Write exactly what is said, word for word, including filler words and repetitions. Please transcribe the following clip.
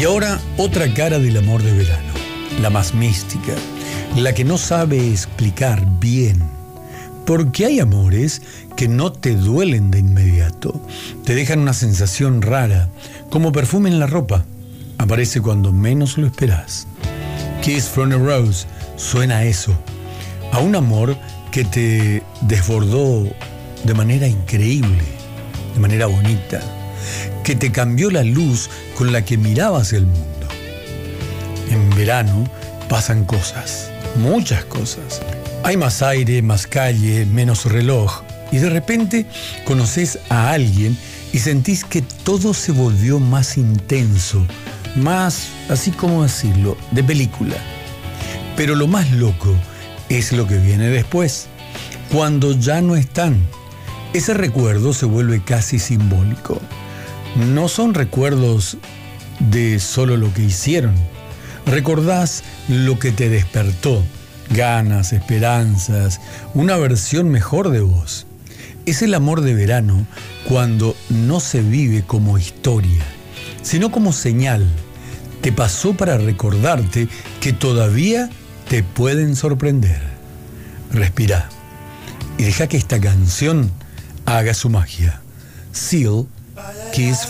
ahora otra cara del amor de verano, la más mística, la que no sabe explicar bien. Porque hay amores que no te duelen de inmediato, te dejan una sensación rara, como perfume en la ropa. Aparece cuando menos lo esperas. Kiss from a Rose suena a eso, a un amor que te desbordó de manera increíble, de manera bonita, que te cambió la luz con la que mirabas el mundo. En verano pasan cosas, muchas cosas. Hay más aire, más calle, menos reloj. Y de repente conoces a alguien y sentís que todo se volvió más intenso, más, así como decirlo, de película. Pero lo más loco es lo que viene después, cuando ya no están. Ese recuerdo se vuelve casi simbólico. No son recuerdos de solo lo que hicieron. Recordás lo que te despertó, ganas, esperanzas, una versión mejor de vos. Es el amor de verano cuando no se vive como historia, sino como señal. Te pasó para recordarte que todavía te pueden sorprender. Respirá y deja que esta canción haga su magia. Seal, Kiss